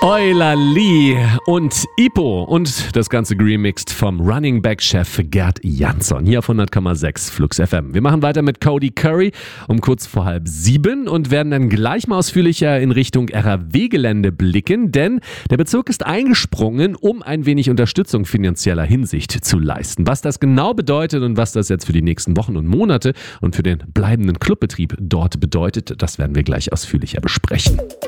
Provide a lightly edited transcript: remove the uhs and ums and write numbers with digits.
Eulali und Ipo und das Ganze remixed vom Running Back Chef Gerd Jansson hier auf 100,6 Flux FM. Wir machen weiter mit Cody Curry um kurz vor 6:30 und werden dann gleich mal ausführlicher in Richtung RAW-Gelände blicken, denn der Bezirk ist eingesprungen, um ein wenig Unterstützung finanzieller Hinsicht zu leisten. Was das genau bedeutet und was das jetzt für die nächsten Wochen und Monate und für den bleibenden Clubbetrieb dort bedeutet, das werden wir gleich ausführlicher besprechen.